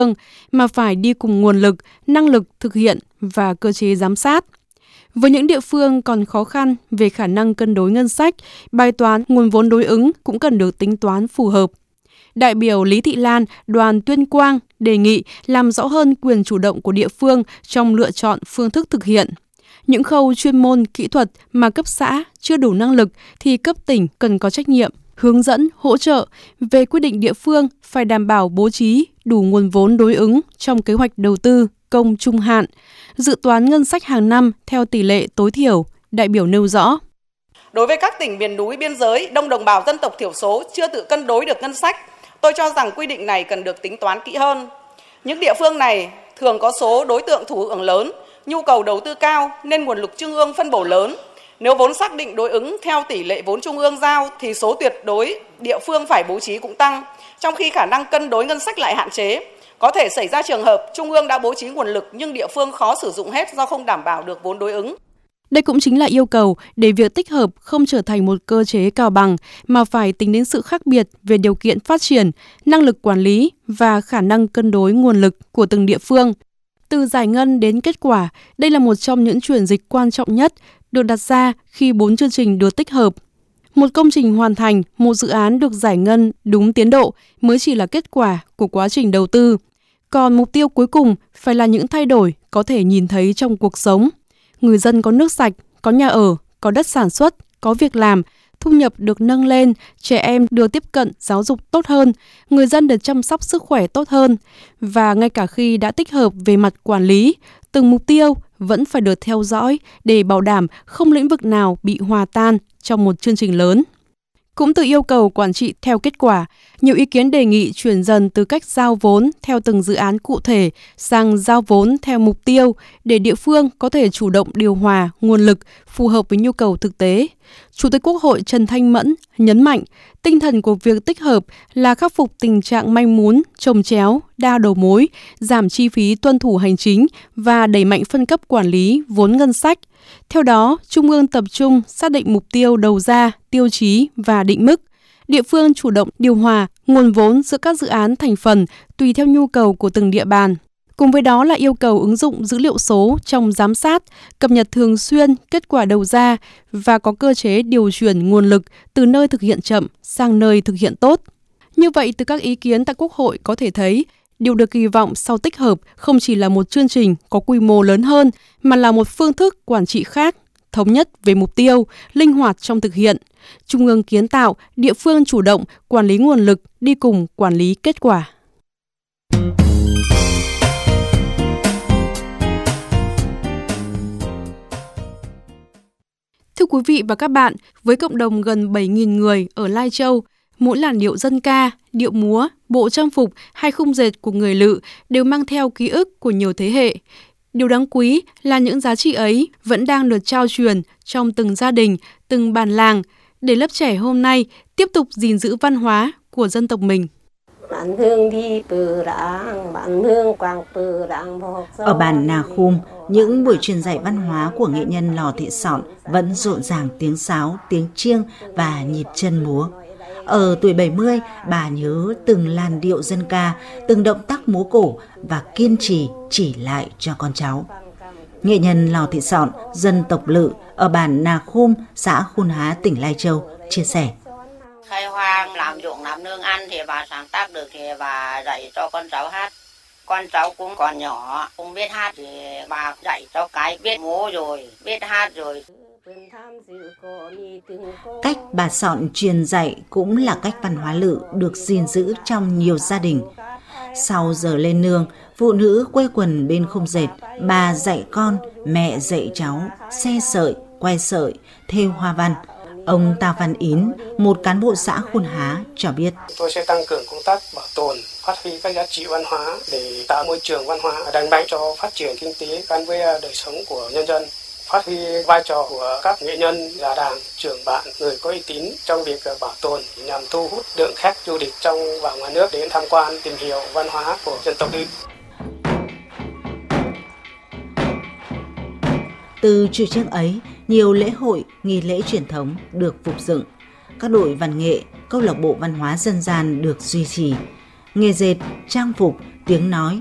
mà phải đi cùng nguồn lực, năng lực thực hiện và cơ chế giám sát. Với những địa phương còn khó khăn về khả năng cân đối ngân sách, bài toán nguồn vốn đối ứng cũng cần được tính toán phù hợp. Đại biểu Lý Thị Lan, đoàn Tuyên Quang đề nghị làm rõ hơn quyền chủ động của địa phương trong lựa chọn phương thức thực hiện. Những khâu chuyên môn, kỹ thuật mà cấp xã chưa đủ năng lực thì cấp tỉnh cần có trách nhiệm, hướng dẫn, hỗ trợ. Về quyết định địa phương phải đảm bảo bố trí đủ nguồn vốn đối ứng trong kế hoạch đầu tư công trung hạn, dự toán ngân sách hàng năm theo tỷ lệ tối thiểu, đại biểu nêu rõ. Đối với các tỉnh miền núi biên giới, đông đồng bào dân tộc thiểu số chưa tự cân đối được ngân sách, tôi cho rằng quy định này cần được tính toán kỹ hơn. Những địa phương này thường có số đối tượng thụ hưởng lớn, nhu cầu đầu tư cao nên nguồn lực trung ương phân bổ lớn. Nếu vốn xác định đối ứng theo tỷ lệ vốn trung ương giao thì số tuyệt đối địa phương phải bố trí cũng tăng, trong khi khả năng cân đối ngân sách lại hạn chế. Có thể xảy ra trường hợp trung ương đã bố trí nguồn lực nhưng địa phương khó sử dụng hết do không đảm bảo được vốn đối ứng. Đây cũng chính là yêu cầu để việc tích hợp không trở thành một cơ chế cào bằng mà phải tính đến sự khác biệt về điều kiện phát triển, năng lực quản lý và khả năng cân đối nguồn lực của từng địa phương. Từ giải ngân đến kết quả, đây là một trong những chuyển dịch quan trọng nhất được đặt ra khi 4 chương trình được tích hợp. Một công trình hoàn thành, một dự án được giải ngân đúng tiến độ mới chỉ là kết quả của quá trình đầu tư. Còn mục tiêu cuối cùng phải là những thay đổi có thể nhìn thấy trong cuộc sống. Người dân có nước sạch, có nhà ở, có đất sản xuất, có việc làm, thu nhập được nâng lên, trẻ em được tiếp cận giáo dục tốt hơn, người dân được chăm sóc sức khỏe tốt hơn. Và ngay cả khi đã tích hợp về mặt quản lý, từng mục tiêu vẫn phải được theo dõi để bảo đảm không lĩnh vực nào bị hòa tan trong một chương trình lớn. Cũng từ yêu cầu quản trị theo kết quả, nhiều ý kiến đề nghị chuyển dần từ cách giao vốn theo từng dự án cụ thể sang giao vốn theo mục tiêu để địa phương có thể chủ động điều hòa nguồn lực phù hợp với nhu cầu thực tế. Chủ tịch Quốc hội Trần Thanh Mẫn nhấn mạnh tinh thần của việc tích hợp là khắc phục tình trạng manh mún, chồng chéo, đa đầu mối, giảm chi phí tuân thủ hành chính và đẩy mạnh phân cấp quản lý vốn ngân sách. Theo đó, Trung ương tập trung xác định mục tiêu đầu ra, tiêu chí và định mức. Địa phương chủ động điều hòa nguồn vốn giữa các dự án thành phần tùy theo nhu cầu của từng địa bàn. Cùng với đó là yêu cầu ứng dụng dữ liệu số trong giám sát, cập nhật thường xuyên kết quả đầu ra và có cơ chế điều chuyển nguồn lực từ nơi thực hiện chậm sang nơi thực hiện tốt. Như vậy, từ các ý kiến tại Quốc hội có thể thấy, điều được kỳ vọng sau tích hợp không chỉ là một chương trình có quy mô lớn hơn, mà là một phương thức quản trị khác, thống nhất về mục tiêu, linh hoạt trong thực hiện. Trung ương kiến tạo, địa phương chủ động, quản lý nguồn lực đi cùng quản lý kết quả. Thưa quý vị và các bạn, với cộng đồng gần 7.000 người ở Lai Châu, mỗi làn điệu dân ca, điệu múa, bộ trang phục hay khung dệt của người Lự đều mang theo ký ức của nhiều thế hệ. Điều đáng quý là những giá trị ấy vẫn đang được trao truyền trong từng gia đình, từng bản làng, để lớp trẻ hôm nay tiếp tục gìn giữ văn hóa của dân tộc mình. Ở bản Nà Khum, những buổi truyền dạy văn hóa của nghệ nhân Lò Thị Sọn vẫn rộn ràng tiếng sáo, tiếng chiêng và nhịp chân múa. Ở tuổi 70, bà nhớ từng làn điệu dân ca, từng động tác múa cổ và kiên trì chỉ lại cho con cháu. Nghệ nhân Lò Thị Sọn, dân tộc Lự ở bản Nà Khum, xã Khuôn Há, tỉnh Lai Châu, chia sẻ. Khai hoang làm ruộng làm nương ăn thì bà sáng tác được thì bà dạy cho con cháu hát. Con cháu cũng còn nhỏ, không biết hát thì bà dạy cho cái biết múa rồi, biết hát rồi. Cách bà Sọn truyền dạy cũng là cách văn hóa Lự được gìn giữ trong nhiều gia đình. Sau giờ lên nương, phụ nữ quây quần bên khung dệt, bà dạy con, mẹ dạy cháu, xe sợi, quay sợi, thêu hoa văn. Ông Ta Văn Ín, một cán bộ xã Khuôn Há cho biết. Tôi sẽ tăng cường công tác bảo tồn, phát huy các giá trị văn hóa để tạo môi trường văn hóa lành mạnh cho phát triển kinh tế gắn với đời sống của nhân dân. Phát huy vai trò của các nghệ nhân, già làng, trưởng bản, người có uy tín trong việc bảo tồn nhằm thu hút lượng khách du lịch trong và ngoài nước đến tham quan, tìm hiểu văn hóa của dân tộc Lự. Từ chủ trương ấy, nhiều lễ hội, nghi lễ truyền thống được phục dựng. Các đội văn nghệ, câu lạc bộ văn hóa dân gian được duy trì. Nghề dệt, trang phục, tiếng nói,